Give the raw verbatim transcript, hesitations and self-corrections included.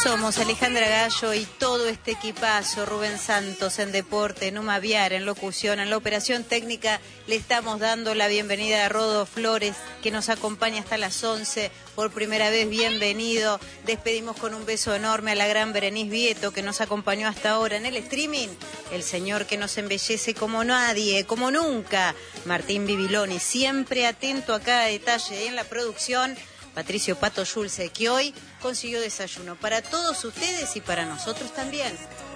Somos Alejandra Gallo y todo este equipazo, Rubén Santos en deporte, Numa Viar en locución, en la operación técnica. Le estamos dando la bienvenida a Rodo Flores, que nos acompaña hasta las once. Por primera vez, bienvenido. Despedimos con un beso enorme a la gran Berenice Vieto, que nos acompañó hasta ahora en el streaming. El señor que nos embellece como nadie, como nunca, Martín Bibiloni, siempre atento a cada detalle en la producción. Patricio Pato Schulze, que hoy consiguió desayuno para todos ustedes y para nosotros también.